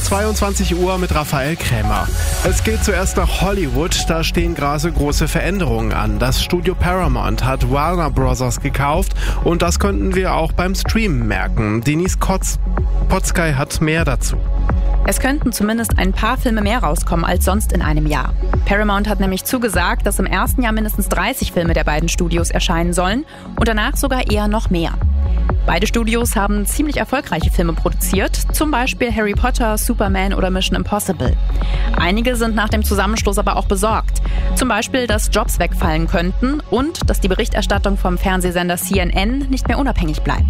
22 Uhr mit Raphael Krämer. Es geht zuerst nach Hollywood, da stehen gerade große Veränderungen an. Das Studio Paramount hat Warner Bros. Gekauft und das könnten wir auch beim Streamen merken. Denise Potzky hat mehr dazu. Es könnten zumindest ein paar Filme mehr rauskommen als sonst in einem Jahr. Paramount hat nämlich zugesagt, dass im ersten Jahr mindestens 30 Filme der beiden Studios erscheinen sollen und danach sogar eher noch mehr. Beide Studios haben ziemlich erfolgreiche Filme produziert, zum Beispiel Harry Potter, Superman oder Mission Impossible. Einige sind nach dem Zusammenschluss aber auch besorgt. Zum Beispiel, dass Jobs wegfallen könnten und dass die Berichterstattung vom Fernsehsender CNN nicht mehr unabhängig bleibt.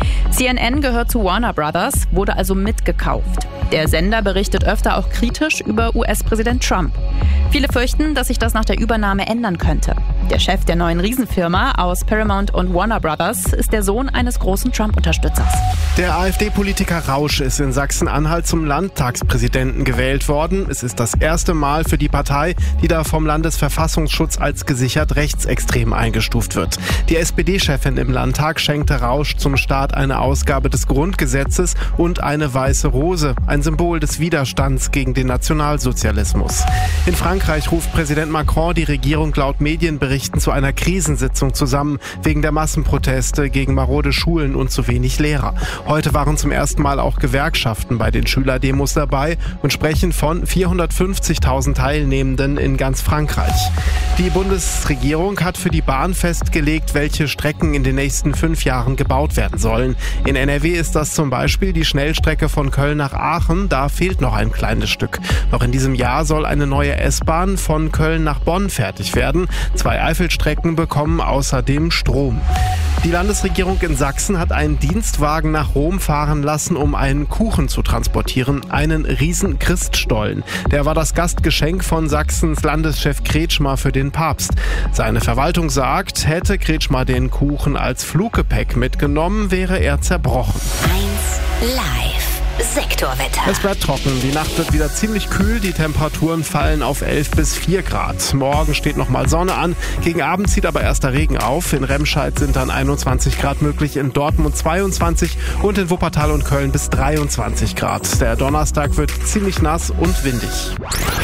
CNN gehört zu Warner Bros., wurde also mitgekauft. Der Sender berichtet öfter auch kritisch über US-Präsident Trump. Viele fürchten, dass sich das nach der Übernahme ändern könnte. Der Chef der neuen Riesenfirma aus Paramount und Warner Bros. Ist der Sohn eines großen Trump-Unterstützers. Der AfD-Politiker Rausch ist in Sachsen-Anhalt zum Landtagspräsidenten gewählt worden. Es ist das erste Mal für die Partei, die da vom Landesverfassungsschutz als gesichert rechtsextrem eingestuft wird. Die SPD-Chefin im Landtag schenkte Rausch zum Start eine Ausgabe des Grundgesetzes und eine weiße Rose, ein Symbol des Widerstands gegen den Nationalsozialismus. In Frankreich ruft Präsident Macron die Regierung laut Medienberichten zu einer Krisensitzung zusammen, wegen der Massenproteste gegen marode Schulen und zu wenig Lehrer. Heute waren zum ersten Mal auch Gewerkschaften bei den Schülerdemos dabei und sprechen von 450.000 Teilnehmenden in ganz Frankreich. Die Bundesregierung hat für die Bahn festgelegt, welche Strecken in den nächsten 5 Jahren gebaut werden sollen. In NRW ist das zum Beispiel die Schnellstrecke von Köln nach Aachen. Da fehlt noch ein kleines Stück. Noch in diesem Jahr soll eine neue S-Bahn von Köln nach Bonn fertig werden. 2 Eifelstrecken bekommen außerdem Strom. Die Landesregierung in Sachsen hat einen Dienstwagen nach Rom fahren lassen, um einen Kuchen zu transportieren, einen riesen Christstollen. Der war das Gastgeschenk von Sachsens Landeschef Kretschmer für den Papst. Seine Verwaltung sagt, hätte Kretschmer den Kuchen als Fluggepäck mitgenommen, wäre er zerbrochen. 1 Live. Sektorwetter. Es bleibt trocken, die Nacht wird wieder ziemlich kühl, die Temperaturen fallen auf 11 bis 4 Grad. Morgen steht nochmal Sonne an, gegen Abend zieht aber erst der Regen auf. In Remscheid sind dann 21 Grad möglich, in Dortmund 22 und in Wuppertal und Köln bis 23 Grad. Der Donnerstag wird ziemlich nass und windig.